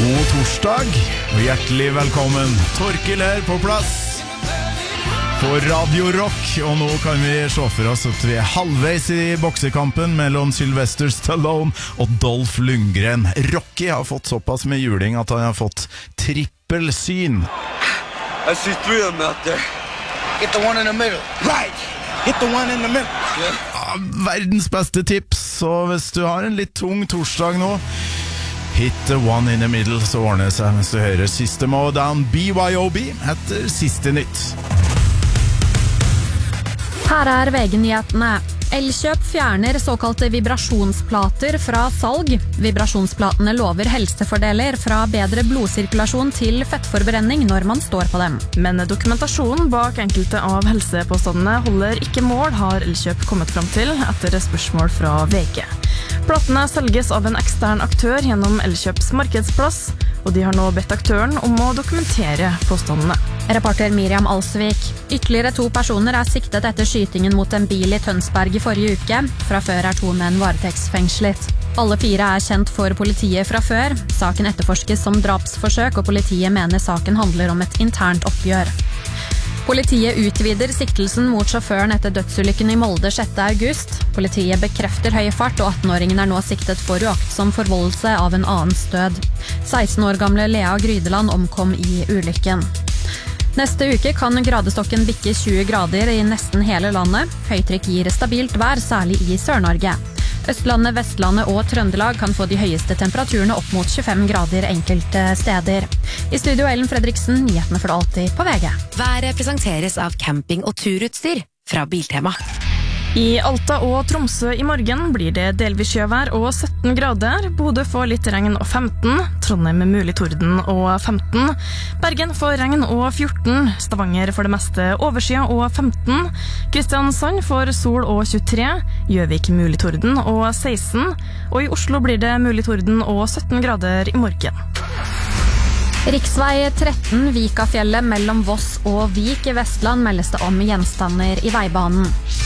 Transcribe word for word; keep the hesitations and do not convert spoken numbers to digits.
God torsdag, og hjertelig velkommen. Torkil her på plass på Radio Rock, og nå kan vi se for oss at vi er halvveis i boksekampen mellom Sylvester Stallone og Dolph Lundgren. Rocky har fått såpass med juling at han har fått trippelsyn. I see three of them out there. Hit the one in the middle. Right. Hit the one in the middle. Yeah. Ja, verdens beste tips, så hvis du har en litt tung torsdag nå, hit the one in the middle, så ordner det seg mens du hører System of a Down B Y O B etter siste nytt. Her er V G-nyhetene. Elkjøp fjerner såkalte vibrasjonsplater fra salg. Vibrasjonsplatene lover helsefordeler fra bedre blodsirkulasjon til fettforbrenning når man står på dem. Men dokumentasjonen bak enkelte av helsepåstandene holder ikke mål, har Elkjøp kommet fram til etter spørsmål fra V G. Platene selges av en ekstern aktør gjennom Elkjøps markedsplass, og de har nå bedt aktøren om å dokumentere påstandene. Reporter Miriam Alsvik. Ytterligere to personer er siktet etter skytingen mot en bil i Tønsberg i forrige uke. Fra før er to menn varetektsfengslet. Alle fire er kjent for politiet fra før. Saken etterforskes som drapsforsøk, og politiet mener saken handler om et internt oppgjør. Politiet utvider siktelsen mot sjåføren etter dødsulykken i Molde sjette august. Politiet bekrefter høy fart, og atten-åringen er nå siktet for uaktsom forvoldelse av en annens død. seksten år gamle Lea Grydeland omkom i ulykken. Neste uke kan gradestokken bikke tjue grader i nesten hele landet. Høytrykk gir stabilt vær, særlig i Sør-Norge. Østlandet, Vestlandet og Trøndelag kan få de høyeste temperaturene opp mot tjuefem grader enkelte steder. I studio Ellen Fredriksen, nyhetene for det alltid på V G. Været presenteres av camping- og turutstyr fra Biltema. I Alta og Tromsø i morgen blir det delvis sjøvær og sytten grader. Bodø får litt regn og femten. Trondheim med mulig torden og femten. Bergen får regn og fjorten. Stavanger får det meste overskya og femten. Kristiansand får sol og tjuetre. Gjøvik mulig torden og seksten. Og i Oslo blir det mulig torden og sytten grader i morgen. Riksvei tretten, Vikafjellet mellom Voss og Vik i Vestland meldes det om gjenstander i veibanen.